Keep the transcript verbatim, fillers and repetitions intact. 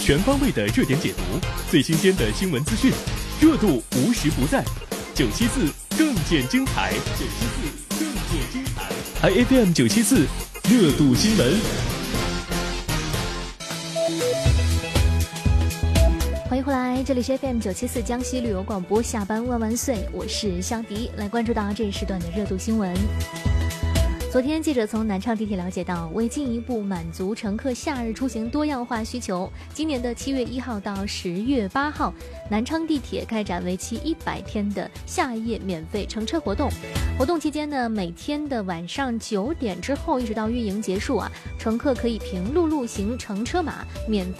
全方位的热点解读，最新鲜的新闻资讯，热度无时不在。九七四更见精彩，九七四更见精彩。I F M 九七四热度新闻。 欢迎回来，这里是 F M 九七四江西旅游广播，下班万万岁，我是香迪，来关注到这一时段的热度新闻。昨天，记者从南昌地铁了解到，为进一步满足乘客夏日出行多样化需求，今年的七月一号到十月八号，南昌地铁开展为期一百天的夏夜免费乘车活动。活动期间呢，每天的晚上九点之后一直到运营结束啊，乘客可以凭陆路行乘车码免